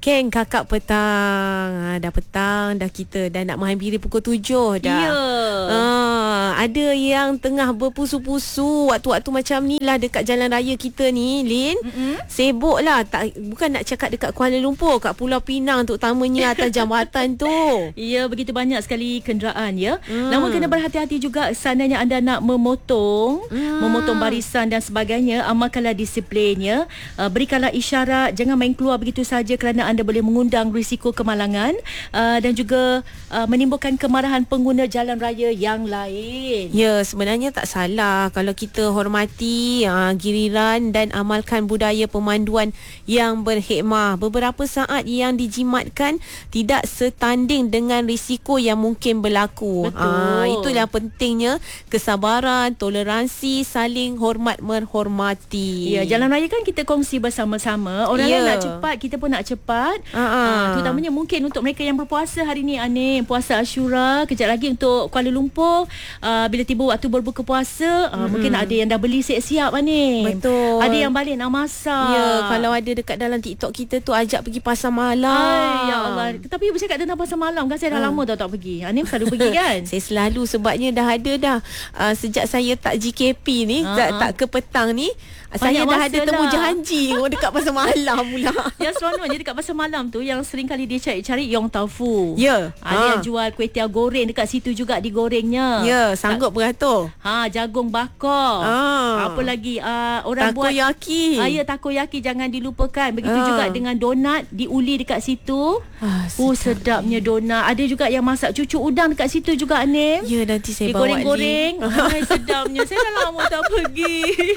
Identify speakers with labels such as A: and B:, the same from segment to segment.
A: Geng Kakak Petang. Dah petang dah, kita dah nak menghampiri pukul 7 dah.
B: Ya.
A: Ada yang tengah berpusu-pusu waktu-waktu macam ni lah dekat jalan raya kita ni, Lin. Sibuk lah. Bukan nak cakap dekat Kuala Lumpur, kat Pulau Pinang terutamanya atas jambatan tu.
B: Ya, begitu banyak sekali kenderaan ya. Namun kena berhati-hati juga seandainya anda nak memotong barisan dan sebagainya, amalkanlah disiplinnya. Berikanlah isyarat, jangan main keluar begitu saja kerana anda boleh mengundang risiko kemalangan dan juga menimbulkan kemarahan pengguna jalan raya yang lain.
A: Ya, sebenarnya tak salah kalau kita hormati giliran dan amalkan budaya pemanduan yang berhikmah. Beberapa saat yang dijimatkan tidak setanding dengan risiko yang mungkin berlaku. Itulah pentingnya kesabaran, toleransi, saling hormat menghormati.
B: Ya, jalan raya kan kita kongsi bersama-sama. Orang lain nak cepat, kita pun nak cepat. Terutamanya mungkin untuk mereka yang berpuasa hari ni, Anim, puasa Ashura, kejap lagi untuk Kuala Lumpur. Bila tiba waktu berbuka puasa, mungkin ada yang dah beli siap-siap, Anim.
A: Betul.
B: Ada yang balik nak masak.
A: Ya, kalau ada dekat dalam TikTok kita tu ajak pergi pasar malam.
B: Ay, ya Allah. Tapi bercakap tentang pasar malam kan, saya dah lama dah tak pergi. Anim selalu pergi kan?
A: Saya selalu, sebabnya dah ada dah. Sejak saya tak GKP ni, tak ke petang ni, saya dah ada temu janji dekat pasar malam pula.
B: Yang seronoknya dekat pasar malam tu, yang sering kali dia cari Yong Tau Fu.
A: Ya.
B: Ada yang jual kuih tiaw goreng dekat situ juga digorengnya.
A: Ya, sanggup beratur.
B: Jagung bakar. Apa lagi orang
A: takoyaki.
B: Ya, takoyaki jangan dilupakan. Begitu juga dengan donat diuli dekat situ. Sedapnya donat. Ada juga yang masak cucuk udang dekat situ juga, Anim.
A: Ya, nanti saya bawa.
B: Digoreng-goreng. Sedapnya. Saya dah lama tak pergi.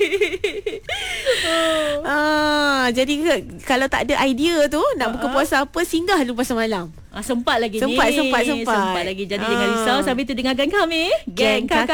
A: Jadi kalau tak ada idea tu nak buka puasa apa, singgah dulu pasar malam.
B: Sempat lagi
A: Sempat
B: lagi. Jadi jangan risau. Sambil tu dengarkan kami, Geng Kakak